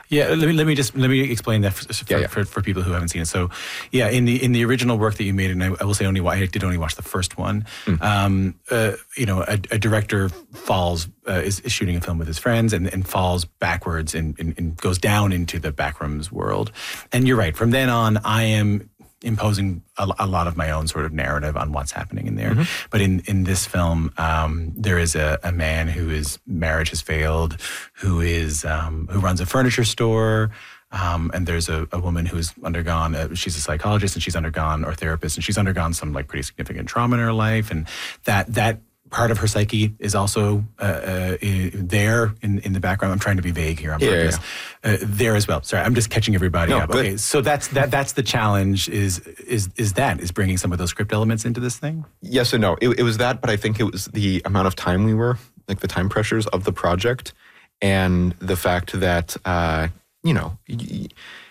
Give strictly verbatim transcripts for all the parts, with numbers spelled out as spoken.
Yeah, let me let me just let me explain that for, for, yeah, yeah. for, for people who haven't seen it. So, yeah, in the in the original work that you made, and I, I will say only I did only watch the first one. Mm. Um, uh, you know, a, a director falls uh, is, is shooting a film with his friends and, and falls backwards and, and, and goes down into the backrooms world. And you're right. From then on, I am imposing a, a lot of my own sort of narrative on what's happening in there. Mm-hmm. But in, in this film, um, there is a, a man who his marriage has failed, who is um, who runs a furniture store, um, and there's a, a woman who's undergone, a, she's a psychologist and she's undergone, or therapist, and she's undergone some like pretty significant trauma in her life, and that that part of her psyche is also uh, uh, there in, in the background. I'm trying to be vague here on yeah, purpose. Yeah. Uh, there as well. Sorry, I'm just catching everybody no, up. Good. Okay, so that's that. That's the challenge. Is is is that is bringing some of those script elements into this thing? Yes and no. It, it was that, but I think it was the amount of time we were, like the time pressures of the project, and the fact that uh, you know. Y-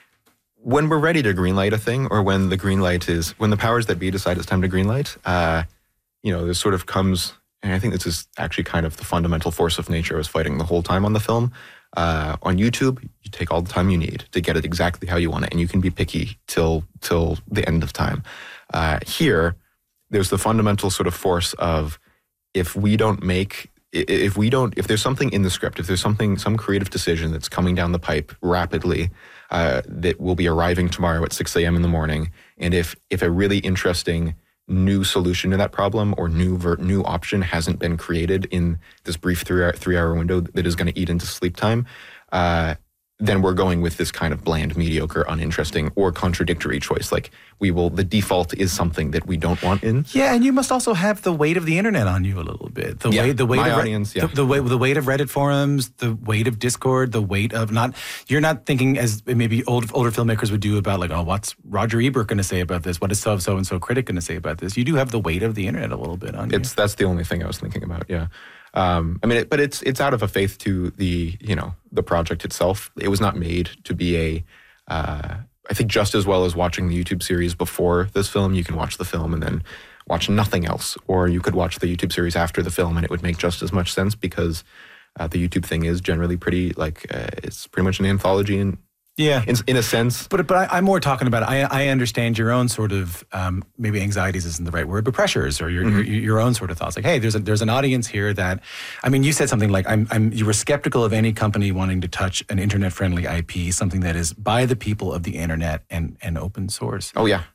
when we're ready to greenlight a thing, or when the green light is when the powers that be decide it's time to greenlight, uh, you know, this sort of comes. And I think this is actually kind of the fundamental force of nature I was fighting the whole time on the film. Uh, on YouTube, you take all the time you need to get it exactly how you want it, and you can be picky till till the end of time. Uh, here, there's the fundamental sort of force of if we don't make, if we don't, if there's something in the script, if there's something, some creative decision that's coming down the pipe rapidly uh, that will be arriving tomorrow at six a.m. in the morning, and if if a really interesting new solution to that problem or new ver- new option hasn't been created in this brief three hour, three hour window that is going to eat into sleep time, uh, then we're going with this kind of bland, mediocre, uninteresting, or contradictory choice. Like we will, the default is something that we don't want in. Yeah, and you must also have the weight of the internet on you a little bit. The yeah, weight, the weight my of audience, yeah. the, the weight, the weight of Reddit forums, the weight of Discord, the weight of not. You're not thinking as maybe old older filmmakers would do about like, oh, what's Roger Ebert going to say about this? What is so so and so critic going to say about this? You do have the weight of the internet a little bit on you. It's that's the only thing I was thinking about. Yeah. Um, I mean, it, but it's it's out of a faith to the, you know, the project itself. It was not made to be a, uh, I think just as well as watching the YouTube series before this film, you can watch the film and then watch nothing else. Or you could watch the YouTube series after the film and it would make just as much sense because uh, the YouTube thing is generally pretty, like, uh, it's pretty much an anthology in, yeah. in, in a sense. But but I, I'm more talking about, I I understand your own sort of, um, maybe anxieties isn't the right word, but pressures or your, mm-hmm. your your own sort of thoughts. Like, hey, there's a, there's an audience here that, I mean, you said something like, I'm I'm you were skeptical of any company wanting to touch an internet-friendly I P, something that is by the people of the internet and, and open source. Oh, yeah.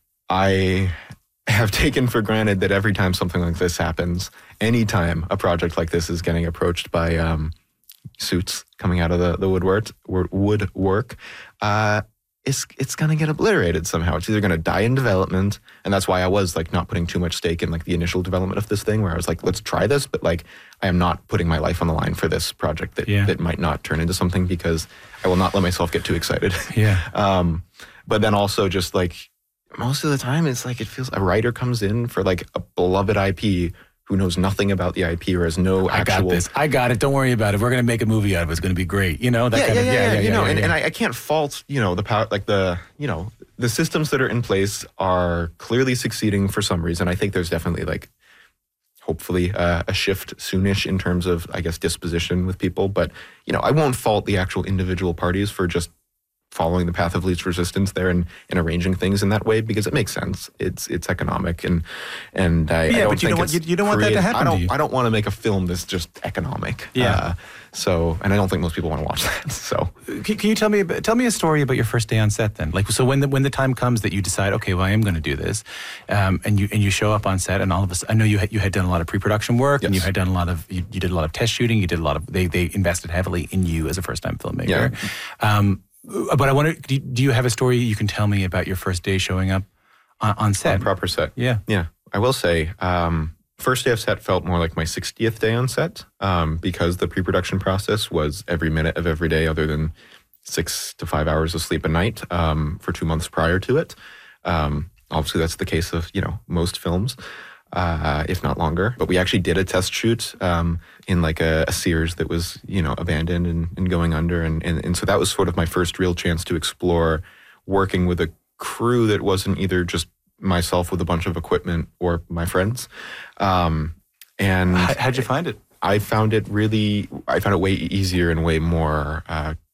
I have taken for granted that every time something like this happens, anytime a project like this is getting approached by um, suits coming out of the, the woodwork, woodwork uh, it's, it's going to get obliterated somehow. It's either going to die in development, and that's why I was like not putting too much stake in like the initial development of this thing, where I was like, let's try this, but like I am not putting my life on the line for this project that, yeah. that might not turn into something, because I will not let myself get too excited. Yeah. um, but then also just like, most of the time, it's like it feels a writer comes in for like a beloved I P who knows nothing about the I P or has no I actual... got this. I got it. Don't worry about it. We're going to make a movie out of it. It's going to be great. You know, that yeah, kind yeah, of... Yeah, yeah, yeah. You know, yeah, and, yeah. and I, I can't fault, you know, the power, like the, you know, the systems that are in place are clearly succeeding for some reason. I think there's definitely like, hopefully uh, a shift soonish in terms of, I guess, disposition with people. But, you know, I won't fault the actual individual parties for just following the path of least resistance there and, and arranging things in that way, because it makes sense. It's it's economic, and and I, yeah, I don't but you think don't want it's you, you don't want that to happen I don't to you. I don't want to make a film that's just economic. Yeah. Uh, so, and I don't think most people want to watch that. So, can, can you tell me tell me a story about your first day on set then? Like, so when the when the time comes that you decide, okay, well, I am going to do this, um, and you and you show up on set, and all of a sudden, I know you had, you had done a lot of pre-production work, yes. and you had done a lot of you, you did a lot of test shooting, you did a lot of they they invested heavily in you as a first time filmmaker. Yeah. Um, But I wonder, do you, do you have a story you can tell me about your first day showing up on, on set? On proper set. Yeah. Yeah. I will say, um, first day of set felt more like my sixtieth day on set, um, because the pre-production process was every minute of every day other than six to five hours of sleep a night um, for two months prior to it. Um, obviously, that's the case of, you know, most films. Uh, if not longer. But we actually did a test shoot um, in like a, a Sears that was, you know, abandoned and, and going under. And, and, and so that was sort of my first real chance to explore working with a crew that wasn't either just myself with a bunch of equipment or my friends. Um, and How, how'd you find it? I found it really, I found it way easier and way more uh,